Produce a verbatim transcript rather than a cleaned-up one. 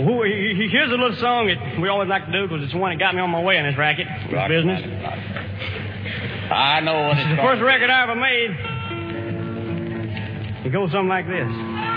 Well, here's a little song that we always like to do because it's the one that got me on my way in this racket, this Rock, business. rock, rock. I know what it's It's the called. first record I ever made. It goes something like this.